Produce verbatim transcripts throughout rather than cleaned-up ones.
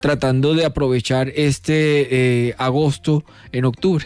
tratando de aprovechar este eh, agosto en octubre.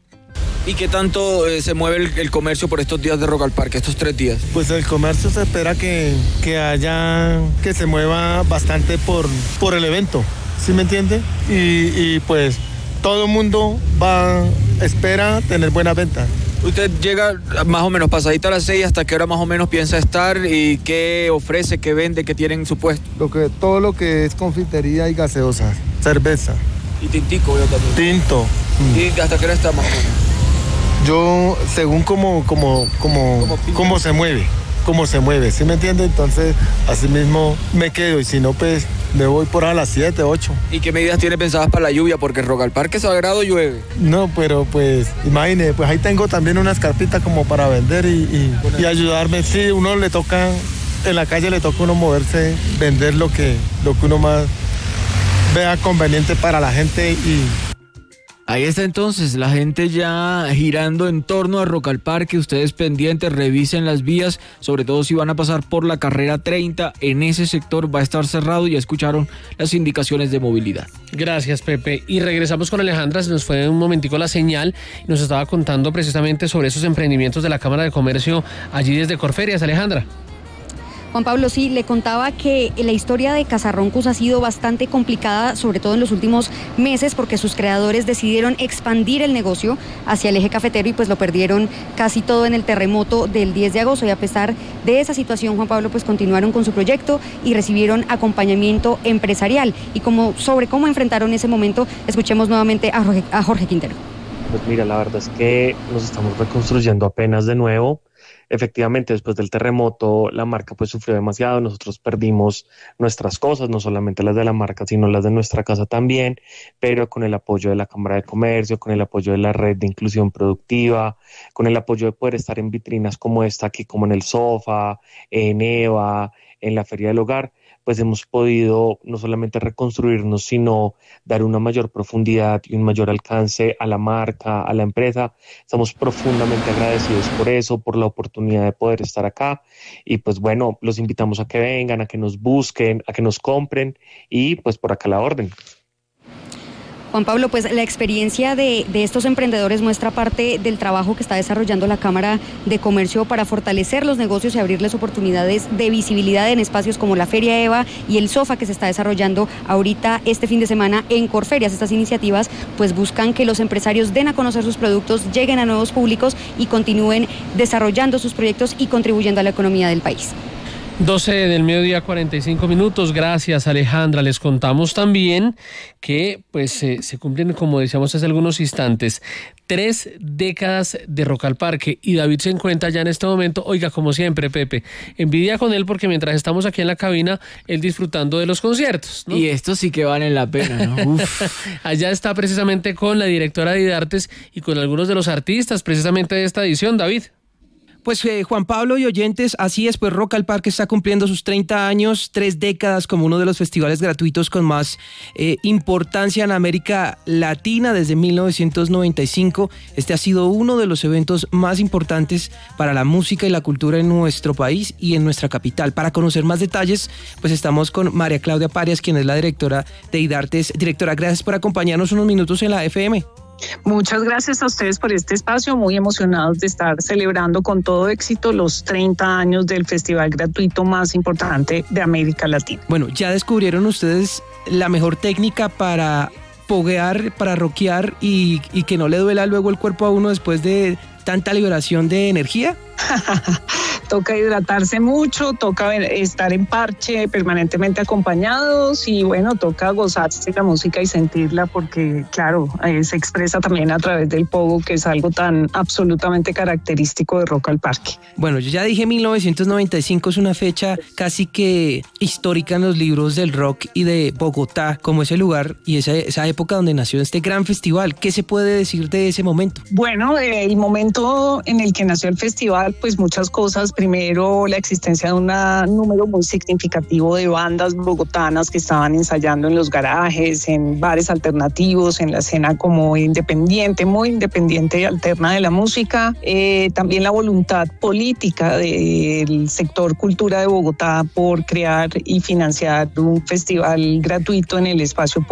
¿Y qué tanto eh, se mueve el, el comercio por estos días de Rock al Parque, estos tres días? Pues el comercio se espera que, que haya, que se mueva bastante por, por el evento, ¿sí me entiende? Y, y pues todo el mundo va, espera tener buena venta. Usted llega más o menos pasadita a las seis, ¿hasta qué hora más o menos piensa estar y qué ofrece, qué vende, qué tiene en su puesto? Lo que, todo lo que es confitería y gaseosas, cerveza. Y tintico, yo también. Tinto. ¿Y hasta qué hora está más o menos? Yo, según como, como, como, cómo se mueve, cómo se mueve, ¿sí me entiende? Entonces, así mismo me quedo y si no, pues me voy por a las siete, ocho. ¿Y qué medidas tiene pensadas para la lluvia? Porque Rock al Parque Sagrado llueve. No, pero pues, imagine, pues ahí tengo también unas carpitas como para vender y, y, y ayudarme. Sí, uno le toca, en la calle le toca a uno moverse, vender lo que, lo que uno más vea conveniente para la gente y... Ahí está entonces, la gente ya girando en torno a Rock al Parque. Ustedes pendientes, revisen las vías, sobre todo si van a pasar por la carrera treinta, en ese sector va a estar cerrado, ya escucharon las indicaciones de movilidad. Gracias, Pepe. Y regresamos con Alejandra, se nos fue un momentico la señal, y nos estaba contando precisamente sobre esos emprendimientos de la Cámara de Comercio allí desde Corferias. Alejandra. Juan Pablo, sí, le contaba que la historia de Casarroncos ha sido bastante complicada, sobre todo en los últimos meses, porque sus creadores decidieron expandir el negocio hacia el eje cafetero y pues lo perdieron casi todo en el terremoto del diez de agosto. Y a pesar de esa situación, Juan Pablo, pues continuaron con su proyecto y recibieron acompañamiento empresarial. Y como sobre cómo enfrentaron ese momento, escuchemos nuevamente a Jorge, a Jorge Quintero. Pues mira, la verdad es que nos estamos reconstruyendo apenas de nuevo. Efectivamente, después del terremoto, la marca pues sufrió demasiado, nosotros perdimos nuestras cosas, no solamente las de la marca, sino las de nuestra casa también, pero con el apoyo de la Cámara de Comercio, con el apoyo de la Red de Inclusión Productiva, con el apoyo de poder estar en vitrinas como esta aquí, como en el Sofá, en Eva, en la Feria del Hogar, pues hemos podido no solamente reconstruirnos, sino dar una mayor profundidad y un mayor alcance a la marca, a la empresa. Estamos profundamente agradecidos por eso, por la oportunidad de poder estar acá. Y pues bueno, los invitamos a que vengan, a que nos busquen, a que nos compren y pues por acá la orden. Juan Pablo, pues la experiencia de, de estos emprendedores muestra parte del trabajo que está desarrollando la Cámara de Comercio para fortalecer los negocios y abrirles oportunidades de visibilidad en espacios como la Feria Eva y el Sofá que se está desarrollando ahorita este fin de semana en Corferias. Estas iniciativas pues buscan que los empresarios den a conocer sus productos, lleguen a nuevos públicos y continúen desarrollando sus proyectos y contribuyendo a la economía del país. doce del mediodía, cuarenta y cinco minutos. Gracias, Alejandra. Les contamos también que pues eh, se cumplen, como decíamos hace algunos instantes, tres décadas de Rock al Parque, y David se encuentra ya en este momento, oiga, como siempre, Pepe, envidia con él porque mientras estamos aquí en la cabina, él disfrutando de los conciertos, ¿no? Y estos sí que valen la pena, ¿no? Uf. Allá está precisamente con la directora de IDARTES y con algunos de los artistas precisamente de esta edición, David. Pues eh, Juan Pablo y oyentes, así es, pues Rock al Parque está cumpliendo sus treinta años, tres décadas como uno de los festivales gratuitos con más eh, importancia en América Latina desde mil novecientos noventa y cinco. Este ha sido uno de los eventos más importantes para la música y la cultura en nuestro país y en nuestra capital. Para conocer más detalles, pues estamos con María Claudia Parias, quien es la directora de IDARTES. Directora, gracias por acompañarnos unos minutos en la F M. Muchas gracias a ustedes por este espacio, muy emocionados de estar celebrando con todo éxito los treinta años del festival gratuito más importante de América Latina. Bueno, ya descubrieron ustedes la mejor técnica para poguear, para rockear y, y que no le duela luego el cuerpo a uno después de tanta liberación de energía. Toca hidratarse mucho, toca estar en parche permanentemente acompañados y bueno, toca gozarse la música y sentirla porque claro, eh, se expresa también a través del pogo, que es algo tan absolutamente característico de Rock al Parque. Bueno, yo ya dije mil novecientos noventa y cinco, es una fecha casi que histórica en los libros del rock y de Bogotá como ese lugar y esa, esa época donde nació este gran festival. ¿Qué se puede decir de ese momento? Bueno, eh, el momento en el que nació el festival, pues muchas cosas, primero, la existencia de un número muy significativo de bandas bogotanas que estaban ensayando en los garajes, en bares alternativos, en la escena como independiente, muy independiente y alterna de la música. Eh, también la voluntad política del sector cultura de Bogotá por crear y financiar un festival gratuito en el espacio